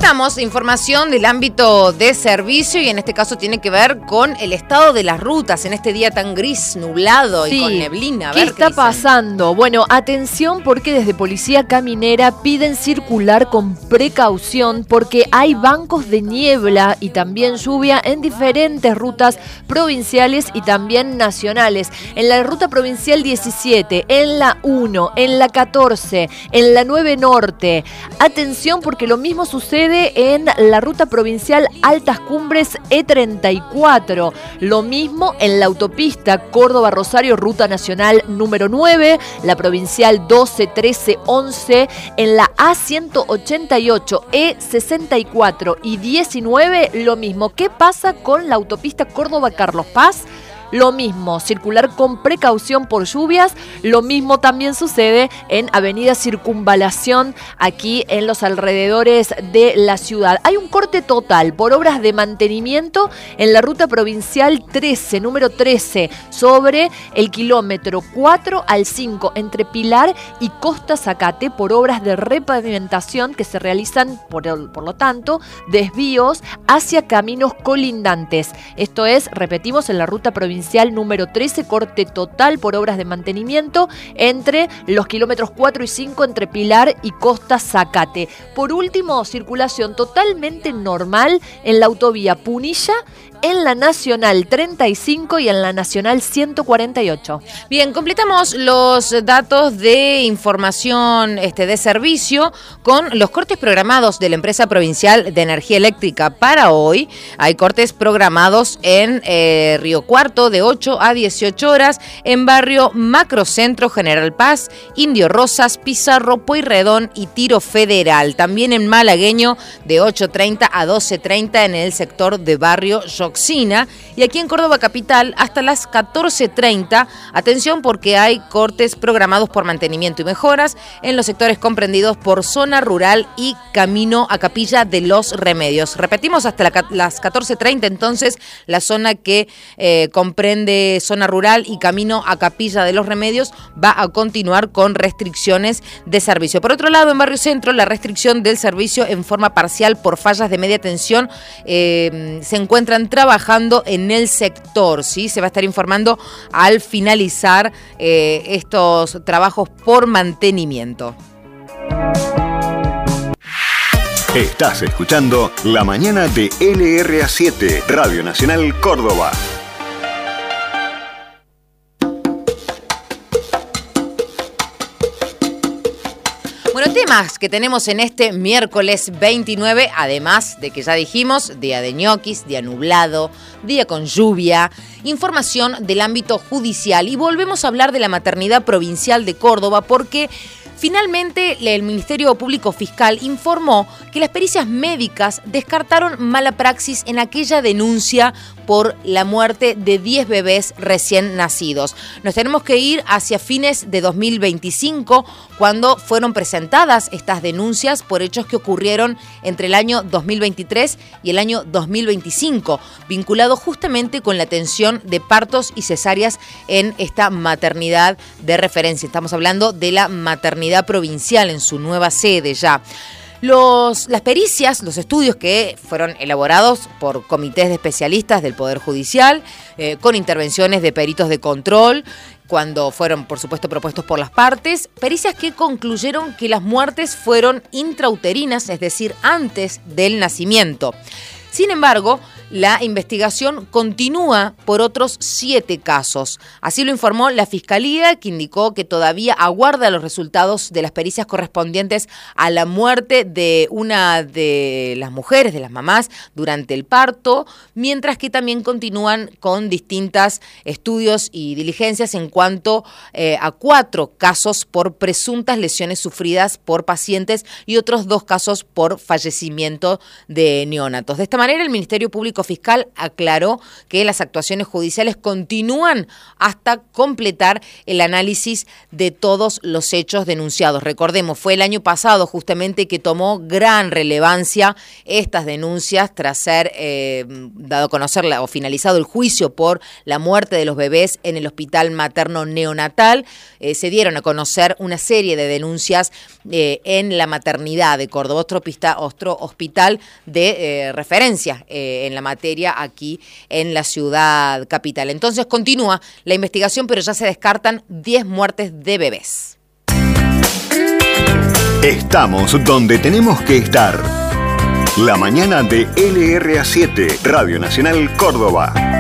Actualizamos información del ámbito de servicio y en este caso tiene que ver con el estado de las rutas en este día tan gris, nublado y con neblina. ¿Qué está pasando? Bueno, atención porque desde Policía Caminera piden circular con precaución porque hay bancos de niebla y también lluvia en diferentes rutas provinciales y también nacionales. En la ruta provincial 17, en la 1, en la 14, en la 9 Norte. Atención porque lo mismo sucede en la ruta provincial Altas Cumbres E34. Lo mismo en la autopista Córdoba-Rosario, ruta nacional número 9, la provincial 12, 13, 11, en la A188, E64 y 19, lo mismo. ¿Qué pasa con la autopista Córdoba-Carlos Paz? Lo mismo, circular con precaución por lluvias. Lo mismo también sucede en Avenida Circunvalación, aquí en los alrededores de la ciudad. Hay un corte total por obras de mantenimiento en la ruta provincial 13, número 13, sobre el kilómetro 4 al 5, entre Pilar y Costa Zacate, por obras de repavimentación que se realizan, por lo tanto, desvíos hacia caminos colindantes. Esto es, repetimos, en la ruta provincial número 13, corte total por obras de mantenimiento entre los kilómetros 4 y 5 entre Pilar y Costa Zacate. Por último, circulación totalmente normal en la autovía Punilla, en la Nacional 35 y en la Nacional 148. Bien, completamos los datos de información de servicio con los cortes programados de la empresa provincial de energía eléctrica para hoy. Hay cortes programados en Río Cuarto de 8 a 18 horas, en barrio Macrocentro, General Paz, Indio Rosas, Pizarro, Pueyrredón y Tiro Federal. También en Malagueño de 8:30 a 12:30 en el sector de barrio Yoxina, y aquí en Córdoba Capital hasta las 14:30. Atención porque hay cortes programados por mantenimiento y mejoras en los sectores comprendidos por zona rural y camino a Capilla de los Remedios. Repetimos, hasta las 14:30 entonces la zona que comprende zona rural y camino a Capilla de los Remedios va a continuar con restricciones de servicio. Por otro lado, en Barrio Centro, la restricción del servicio en forma parcial por fallas de media tensión se encuentran trabajando en el sector, ¿sí? Se va a estar informando al finalizar estos trabajos por mantenimiento. Estás escuchando La Mañana de LRA7, Radio Nacional Córdoba. Bueno, temas que tenemos en este miércoles 29, además de que ya dijimos, día de ñoquis, día nublado, día con lluvia, información del ámbito judicial. Y volvemos a hablar de la maternidad provincial de Córdoba porque finalmente el Ministerio Público Fiscal informó que las pericias médicas descartaron mala praxis en aquella denuncia por la muerte de 10 bebés recién nacidos. Nos tenemos que ir hacia fines de 2025, cuando fueron presentadas estas denuncias por hechos que ocurrieron entre el año 2023 y el año 2025, vinculado justamente con la atención de partos y cesáreas en esta maternidad de referencia. Estamos hablando de la maternidad provincial en su nueva sede ya. Las pericias, los estudios que fueron elaborados por comités de especialistas del Poder Judicial, con intervenciones de peritos de control, cuando fueron, por supuesto, propuestos por las partes, pericias que concluyeron que las muertes fueron intrauterinas, es decir, antes del nacimiento. Sin embargo, la investigación continúa por otros 7 casos. Así lo informó la Fiscalía, que indicó que todavía aguarda los resultados de las pericias correspondientes a la muerte de una de las mujeres, de las mamás, durante el parto, mientras que también continúan con distintos estudios y diligencias en cuanto a 4 casos por presuntas lesiones sufridas por pacientes y otros 2 casos por fallecimiento de neonatos. De esta manera, el Ministerio Público único fiscal aclaró que las actuaciones judiciales continúan hasta completar el análisis de todos los hechos denunciados. Recordemos, fue el año pasado justamente que tomó gran relevancia estas denuncias tras ser dado a conocer o finalizado el juicio por la muerte de los bebés en el hospital materno neonatal. Se dieron a conocer una serie de denuncias en la maternidad de Córdoba, otro hospital de referencia en la materia aquí en la ciudad capital. Entonces continúa la investigación, pero ya se descartan 10 muertes de bebés. Estamos donde tenemos que estar. La mañana de LRA7, Radio Nacional Córdoba.